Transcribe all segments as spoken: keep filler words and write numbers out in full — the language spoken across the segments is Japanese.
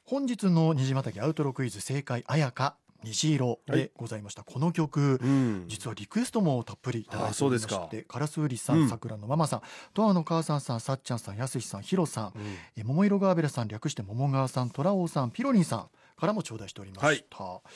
本日の虹またぎアウトロクイズ、正解綾香虹色でございました、はい、この曲、うん、実はリクエストもたっぷりいただいておりまして、カラスウリさん、さくらのママさん、とわの母さんさん、さっちゃんさん、やすしさん、ひろさん、うん、え桃色ガーベラさん、略して桃川さん、トラオさん、ピロリンさんからも頂戴しておりました、はい、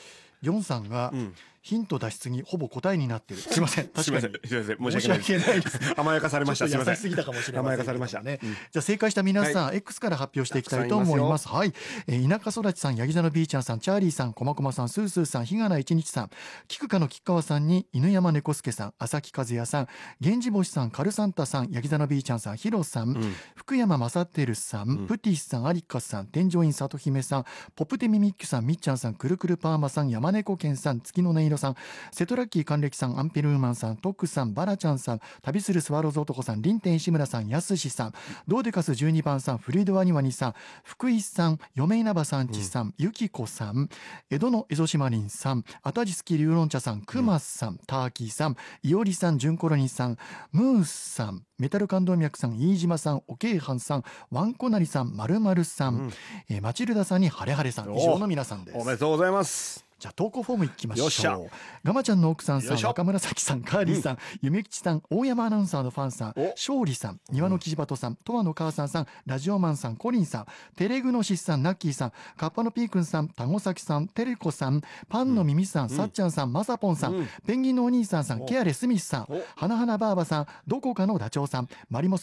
ヨンさんが、うん、ヒント出しすぎほぼ答えになってる。すいません、確かにすいません、 申し訳ないです。 甘やかされました。 ちょっと優しすぎたかもしれません、ね、 甘やかされました、うん、 じゃあ正解した皆さん、はい、X から発表していきたいと思います。はい、えー、田舎育ちさん、ヤギ座のビーちゃんさん、チャーリーさん、こまこまさん、スースーさん、日がな一日さん、菊花の吉川さんに犬山猫助さん、朝木和也さん、源氏星さん、カルサンタさん、ヤギ座のビーちゃんさん、ヒロさん、うん、福山正輝さん、うん、プティスさん、アリカさん、天井院里姫さん、ポプテミミッキュさん、みっちゃんさん、くるくるパーマさん、山猫健さん、月の音色さん、セトラッキー還暦さん、アンペルーマンさん、トックさん、バラちゃんさん、旅するスワローズ男さん、リンテン石村さん、やすしさん、ドーデカスじゅうにばんさん、フルイドワニワニさん、福井さん、嫁稲葉さんちさん、ゆきこさん、江戸のエゾシマリンさん、アタジスキリュウロン茶さん、クマスさん、ターキーさん、イオリさん、ジュンコロニさん、ムースさん、メタル感動脈さん、飯島さん、おけいはんさん、ワンコナリさん、まるまるさん、うん、えー、マチルダさんにハレハレさん、以上の皆さんです。 おめでとうございます。 じゃあ投稿フォームいきましょう。ガマちゃんの奥さんさん、若紫さん、カーリーさん、うん、夢吉さん、大山アナウンサーのファンさん、勝利さん、庭のキジバトさん、とわの母さんさん、ラジオマンさん、コリンさん、テレグノシスさん、ナッキーさん、カッパのピーくんさん、タゴサキさん、テレコさん、パンの耳さん、うん、さっちゃんさん、まさぽんさん、うん、ペンギンのお兄さんさん、ケアレスミスさん、花々バーバさん、どこかのダチョウさん、マリモス